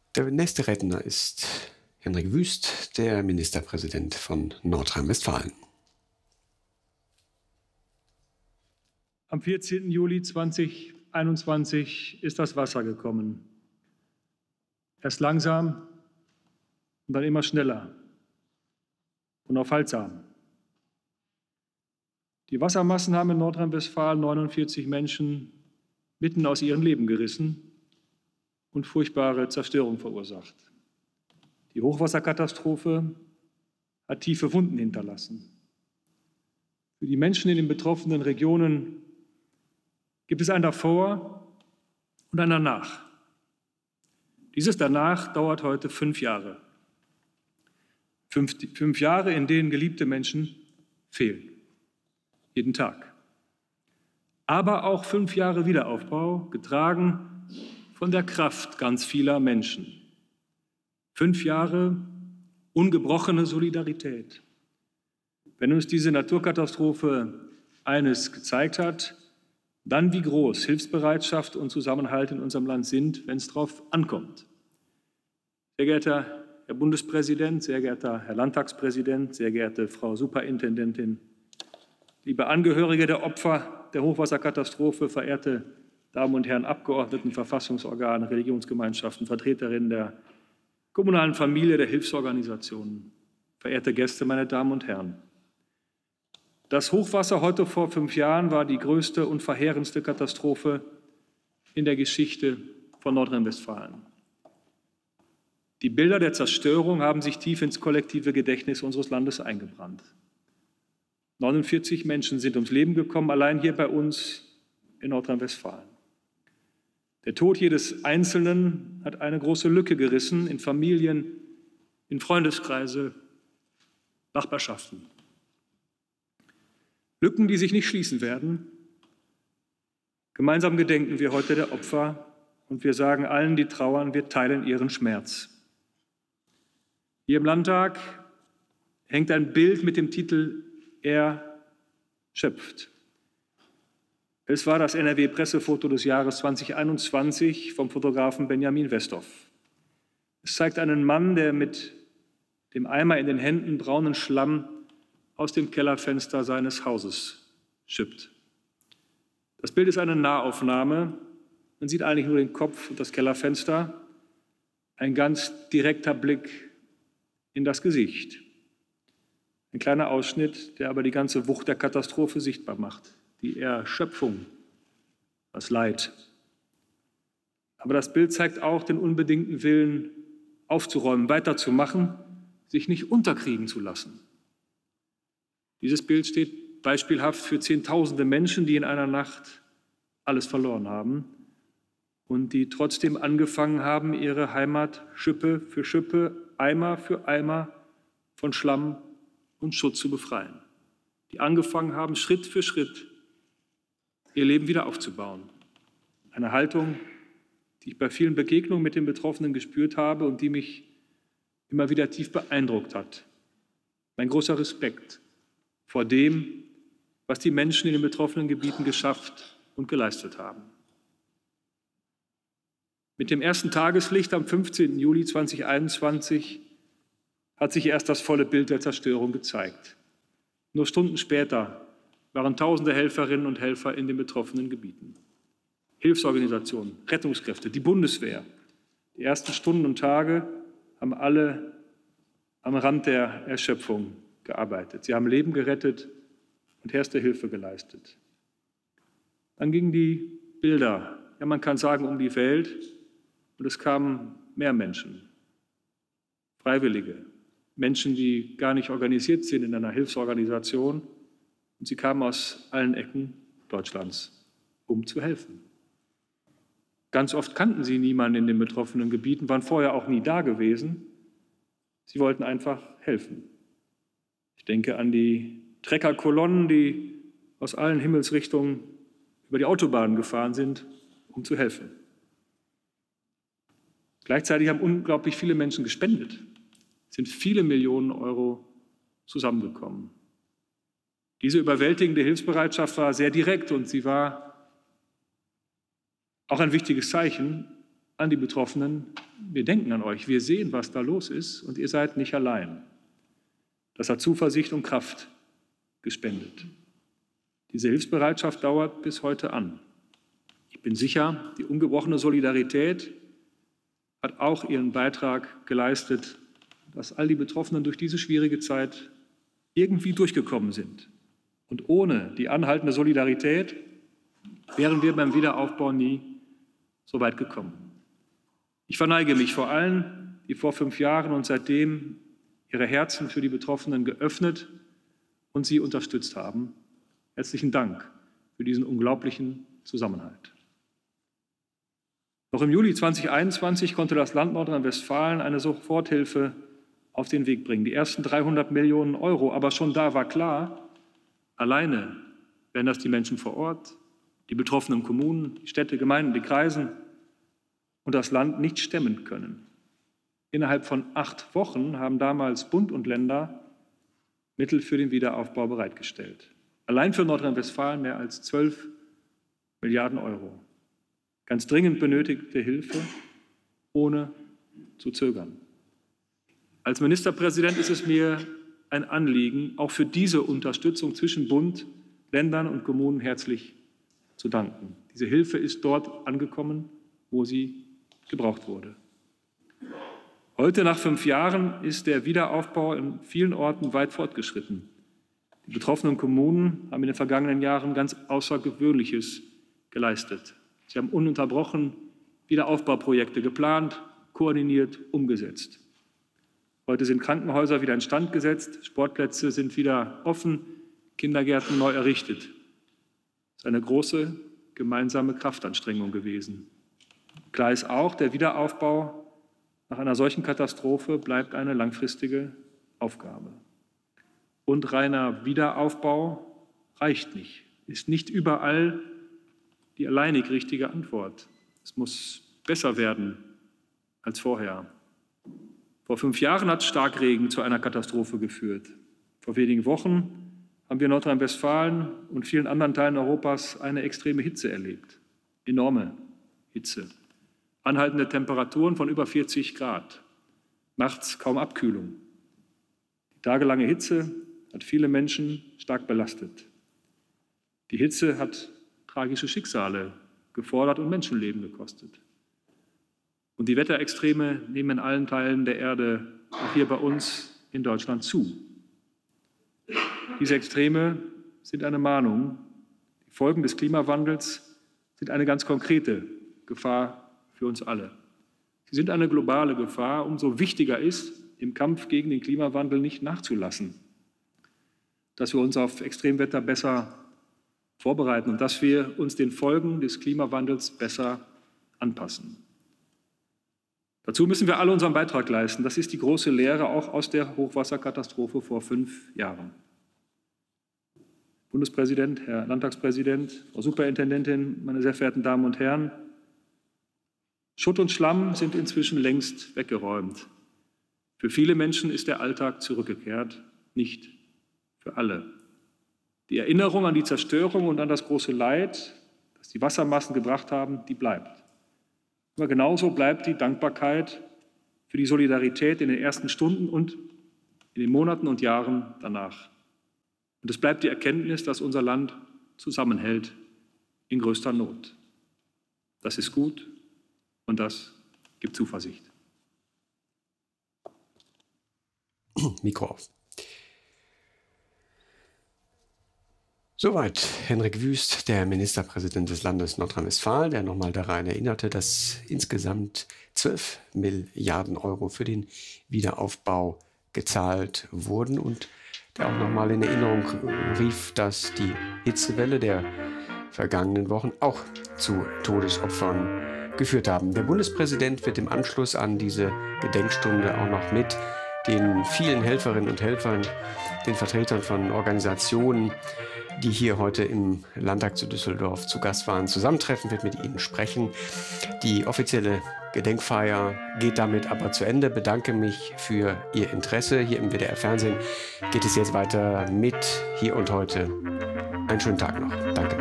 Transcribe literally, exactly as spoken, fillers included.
Der nächste Redner ist Henrik Wüst, der Ministerpräsident von Nordrhein-Westfalen. Am vierzehnten Juli zweitausendeinundzwanzig ist das Wasser gekommen. Erst langsam und dann immer schneller und aufhaltsam. Die Wassermassen haben in Nordrhein-Westfalen neunundvierzig Menschen mitten aus ihrem Leben gerissen und furchtbare Zerstörung verursacht. Die Hochwasserkatastrophe hat tiefe Wunden hinterlassen. Für die Menschen in den betroffenen Regionen gibt es ein Davor und ein Danach. Dieses Danach dauert heute fünf Jahre. Fünf, fünf Jahre, in denen geliebte Menschen fehlen. Jeden Tag. Aber auch fünf Jahre Wiederaufbau, getragen von der Kraft ganz vieler Menschen. Fünf Jahre ungebrochene Solidarität. Wenn uns diese Naturkatastrophe eines gezeigt hat, dann wie groß Hilfsbereitschaft und Zusammenhalt in unserem Land sind, wenn es darauf ankommt. Sehr geehrter Herr Bundespräsident, sehr geehrter Herr Landtagspräsident, sehr geehrte Frau Superintendentin, liebe Angehörige der Opfer der Hochwasserkatastrophe, verehrte Damen und Herren Abgeordneten, Verfassungsorgane, Religionsgemeinschaften, Vertreterinnen der kommunalen Familie, der Hilfsorganisationen, verehrte Gäste, meine Damen und Herren. Das Hochwasser heute vor fünf Jahren war die größte und verheerendste Katastrophe in der Geschichte von Nordrhein-Westfalen. Die Bilder der Zerstörung haben sich tief ins kollektive Gedächtnis unseres Landes eingebrannt. neunundvierzig Menschen sind ums Leben gekommen, allein hier bei uns in Nordrhein-Westfalen. Der Tod jedes Einzelnen hat eine große Lücke gerissen in Familien, in Freundeskreise, Nachbarschaften. Lücken, die sich nicht schließen werden. Gemeinsam gedenken wir heute der Opfer und wir sagen allen, die trauern, wir teilen ihren Schmerz. Hier im Landtag hängt ein Bild mit dem Titel „Er schöpft“. Es war das N R W-Pressefoto des Jahres zweitausendeinundzwanzig vom Fotografen Benjamin Westhoff. Es zeigt einen Mann, der mit dem Eimer in den Händen braunen Schlamm aus dem Kellerfenster seines Hauses schippt. Das Bild ist eine Nahaufnahme. Man sieht eigentlich nur den Kopf und das Kellerfenster. Ein ganz direkter Blick in das Gesicht. Ein kleiner Ausschnitt, der aber die ganze Wucht der Katastrophe sichtbar macht. Die Erschöpfung, das Leid. Aber das Bild zeigt auch den unbedingten Willen, aufzuräumen, weiterzumachen, sich nicht unterkriegen zu lassen. Dieses Bild steht beispielhaft für Zehntausende Menschen, die in einer Nacht alles verloren haben und die trotzdem angefangen haben, ihre Heimat Schippe für Schippe, Eimer für Eimer von Schlamm und Schutt zu befreien. Die angefangen haben, Schritt für Schritt ihr Leben wieder aufzubauen. Eine Haltung, die ich bei vielen Begegnungen mit den Betroffenen gespürt habe und die mich immer wieder tief beeindruckt hat. Mein großer Respekt vor dem, was die Menschen in den betroffenen Gebieten geschafft und geleistet haben. Mit dem ersten Tageslicht am fünfzehnten Juli zweitausendeinundzwanzig hat sich erst das volle Bild der Zerstörung gezeigt. Nur Stunden später waren tausende Helferinnen und Helfer in den betroffenen Gebieten. Hilfsorganisationen, Rettungskräfte, die Bundeswehr. Die ersten Stunden und Tage haben alle am Rand der Erschöpfung gearbeitet. Sie haben Leben gerettet und erste Hilfe geleistet. Dann gingen die Bilder, ja man kann sagen, um die Welt und es kamen mehr Menschen, Freiwillige, Menschen, die gar nicht organisiert sind in einer Hilfsorganisation und sie kamen aus allen Ecken Deutschlands, um zu helfen. Ganz oft kannten sie niemanden in den betroffenen Gebieten, waren vorher auch nie da gewesen. Sie wollten einfach helfen. Ich denke an die Treckerkolonnen, die aus allen Himmelsrichtungen über die Autobahnen gefahren sind, um zu helfen. Gleichzeitig haben unglaublich viele Menschen gespendet. Es sind viele Millionen Euro zusammengekommen. Diese überwältigende Hilfsbereitschaft war sehr direkt und sie war auch ein wichtiges Zeichen an die Betroffenen, wir denken an euch, wir sehen, was da los ist und ihr seid nicht allein. Das hat Zuversicht und Kraft gespendet. Diese Hilfsbereitschaft dauert bis heute an. Ich bin sicher, die ungebrochene Solidarität hat auch ihren Beitrag geleistet, dass all die Betroffenen durch diese schwierige Zeit irgendwie durchgekommen sind. Und ohne die anhaltende Solidarität wären wir beim Wiederaufbau nie so weit gekommen. Ich verneige mich vor allen, die vor fünf Jahren und seitdem ihre Herzen für die Betroffenen geöffnet und sie unterstützt haben. Herzlichen Dank für diesen unglaublichen Zusammenhalt. Noch im Juli zweitausendeinundzwanzig konnte das Land Nordrhein-Westfalen eine Soforthilfe auf den Weg bringen. Die ersten dreihundert Millionen Euro. Aber schon da war klar, alleine werden das die Menschen vor Ort, die betroffenen Kommunen, die Städte, Gemeinden, die Kreisen und das Land nicht stemmen können. Innerhalb von acht Wochen haben damals Bund und Länder Mittel für den Wiederaufbau bereitgestellt. Allein für Nordrhein-Westfalen mehr als zwölf Milliarden Euro. Ganz dringend benötigte Hilfe, ohne zu zögern. Als Ministerpräsident ist es mir ein Anliegen, auch für diese Unterstützung zwischen Bund, Ländern und Kommunen herzlich zu danken. Diese Hilfe ist dort angekommen, wo sie gebraucht wurde. Heute, nach fünf Jahren, ist der Wiederaufbau in vielen Orten weit fortgeschritten. Die betroffenen Kommunen haben in den vergangenen Jahren ganz Außergewöhnliches geleistet. Sie haben ununterbrochen Wiederaufbauprojekte geplant, koordiniert, umgesetzt. Heute sind Krankenhäuser wieder instand gesetzt, Sportplätze sind wieder offen, Kindergärten neu errichtet. Das ist eine große gemeinsame Kraftanstrengung gewesen. Klar ist auch, der Wiederaufbau nach einer solchen Katastrophe bleibt eine langfristige Aufgabe. Und reiner Wiederaufbau reicht nicht, ist nicht überall die alleinig richtige Antwort. Es muss besser werden als vorher. Vor fünf Jahren hat Starkregen zu einer Katastrophe geführt. Vor wenigen Wochen haben wir in Nordrhein-Westfalen und vielen anderen Teilen Europas eine extreme Hitze erlebt. Enorme Hitze. Anhaltende Temperaturen von über vierzig Grad. Nachts kaum Abkühlung. Die tagelange Hitze hat viele Menschen stark belastet. Die Hitze hat tragische Schicksale gefordert und Menschenleben gekostet. Und die Wetterextreme nehmen in allen Teilen der Erde, auch hier bei uns in Deutschland, zu. Diese Extreme sind eine Mahnung. Die Folgen des Klimawandels sind eine ganz konkrete Gefahr für uns alle. Sie sind eine globale Gefahr. Umso wichtiger ist, im Kampf gegen den Klimawandel nicht nachzulassen, dass wir uns auf Extremwetter besser vorbereiten und dass wir uns den Folgen des Klimawandels besser anpassen. Dazu müssen wir alle unseren Beitrag leisten. Das ist die große Lehre auch aus der Hochwasserkatastrophe vor fünf Jahren. Bundespräsident, Herr Landtagspräsident, Frau Superintendentin, meine sehr verehrten Damen und Herren, Schutt und Schlamm sind inzwischen längst weggeräumt. Für viele Menschen ist der Alltag zurückgekehrt, nicht für alle. Die Erinnerung an die Zerstörung und an das große Leid, das die Wassermassen gebracht haben, die bleibt. Aber genauso bleibt die Dankbarkeit für die Solidarität in den ersten Stunden und in den Monaten und Jahren danach. Und es bleibt die Erkenntnis, dass unser Land zusammenhält in größter Not. Das ist gut und das gibt Zuversicht. Mikro auf. Soweit Henrik Wüst, der Ministerpräsident des Landes Nordrhein-Westfalen, der nochmal daran erinnerte, dass insgesamt zwölf Milliarden Euro für den Wiederaufbau gezahlt wurden und der auch nochmal in Erinnerung rief, dass die Hitzewelle der vergangenen Wochen auch zu Todesopfern geführt haben. Der Bundespräsident wird im Anschluss an diese Gedenkstunde auch noch mit den vielen Helferinnen und Helfern, den Vertretern von Organisationen, die hier heute im Landtag zu Düsseldorf zu Gast waren, zusammentreffen, wird mit ihnen sprechen. Die offizielle Gedenkfeier geht damit aber zu Ende. Bedanke mich für Ihr Interesse. Hier im W D R-Fernsehen geht es jetzt weiter mit Hier und Heute. Einen schönen Tag noch. Danke.